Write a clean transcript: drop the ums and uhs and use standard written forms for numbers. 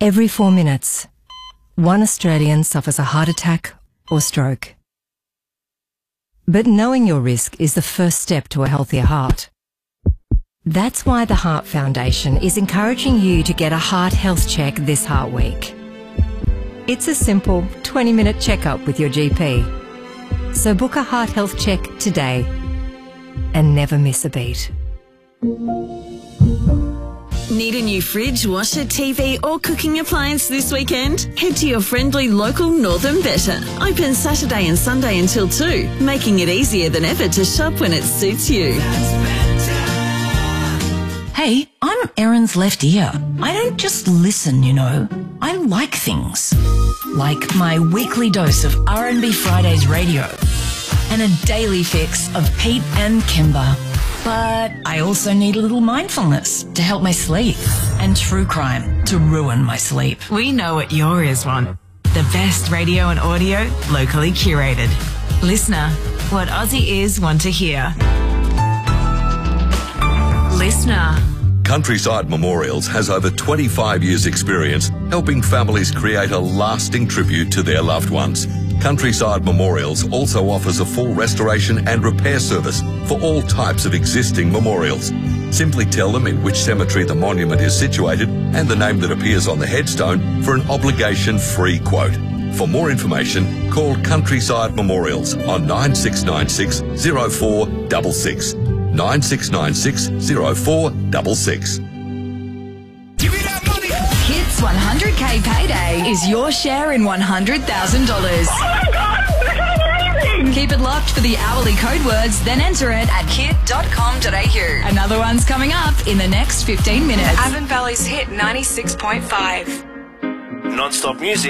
Every 4 minutes, one Australian suffers a heart attack or stroke. But knowing your risk is the first step to a healthier heart. That's why the Heart Foundation is encouraging you to get a heart health check this Heart Week. It's a simple 20-minute checkup with your GP. So book a heart health check today and never miss a beat. Need a new fridge, washer, TV or cooking appliance this weekend? Head to your friendly local Northern Better. Open Saturday and Sunday until 2, making it easier than ever to shop when it suits you. Hey, I'm Erin's left ear. I don't just listen, you know. I like things. Like my weekly dose of R&B Fridays radio and a daily fix of Pete and Kimber. But I also need a little mindfulness to help my sleep and true crime to ruin my sleep. We know what your ears want. The best radio and audio locally curated. Listener, what Aussie ears want to hear. Listener. Countryside Memorials has over 25 years' experience helping families create a lasting tribute to their loved ones. Countryside Memorials also offers a full restoration and repair service for all types of existing memorials. Simply tell them in which cemetery the monument is situated and the name that appears on the headstone for an obligation-free quote. For more information, call Countryside Memorials on 9696 0466. 9696 0466. Hits 100k payday is your share in $100,000. Oh my God, that's amazing! Keep it locked for the hourly code words, then enter it at hit.com.au. Another one's coming up in the next 15 minutes. Avon Valley's Hit 96.5. Non-stop music.